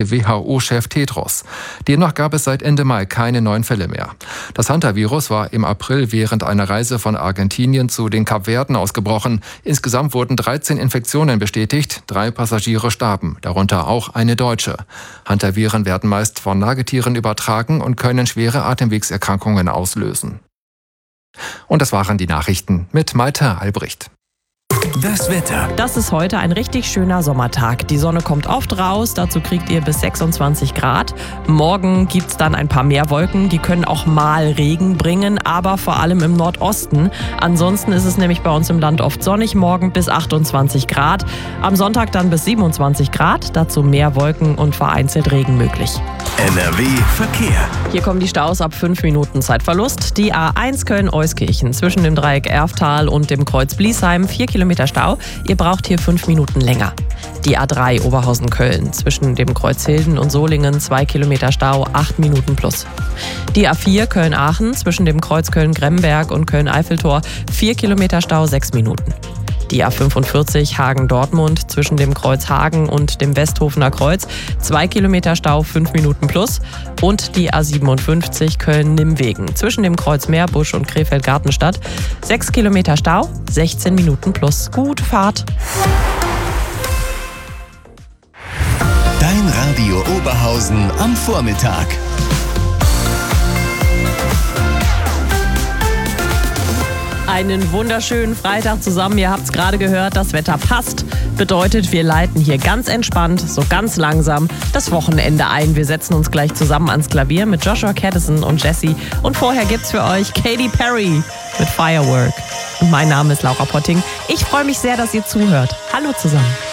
sagte WHO-Chef Tedros. Demnach gab es seit Ende Mai keine neuen Fälle mehr. Das Hantavirus war im April während einer Reise von Argentinien zu den Kapverden ausgebrochen. Insgesamt wurden 13 Infektionen bestätigt, 3 Passagiere starben, darunter auch eine Deutsche. Hantaviren werden meist von Nagetieren übertragen und können schwere Atemwegserkrankungen auslösen. Und das waren die Nachrichten mit Malte Albrecht. Das Wetter. Das ist heute ein richtig schöner Sommertag. Die Sonne kommt oft raus, dazu kriegt ihr bis 26 Grad. Morgen gibt's dann ein paar mehr Wolken, die können auch mal Regen bringen, aber vor allem im Nordosten. Ansonsten ist es nämlich bei uns im Land oft sonnig, morgen bis 28 Grad. Am Sonntag dann bis 27 Grad, dazu mehr Wolken und vereinzelt Regen möglich. NRW Verkehr. Hier kommen die Staus ab 5 Minuten Zeitverlust. Die A1 Köln-Euskirchen zwischen dem Dreieck Erftal und dem Kreuz Bliesheim 4 Kilometer Stau. Ihr braucht hier 5 Minuten länger. Die A3 Oberhausen-Köln zwischen dem Kreuz Hilden und Solingen 2 Kilometer Stau, 8 Minuten plus. Die A4 Köln-Aachen zwischen dem Kreuz Köln-Gremberg und Köln-Eiffeltor 4 Kilometer Stau, 6 Minuten. Die A45 Hagen-Dortmund zwischen dem Kreuz Hagen und dem Westhofener Kreuz 2 Kilometer Stau, 5 Minuten plus. Und die A57 Köln-Nimwegen zwischen dem Kreuz Meerbusch und Krefeld-Gartenstadt 6 Kilometer Stau, 16 Minuten plus. Gute Fahrt. Dein Radio Oberhausen am Vormittag. Einen wunderschönen Freitag zusammen. Ihr habt es gerade gehört, das Wetter passt. Bedeutet, wir leiten hier ganz entspannt, so ganz langsam das Wochenende ein. Wir setzen uns gleich zusammen ans Klavier mit Joshua Caddison und Jessie. Und vorher gibt's für euch Katy Perry mit Firework. Und mein Name ist Laura Potting. Ich freue mich sehr, dass ihr zuhört. Hallo zusammen.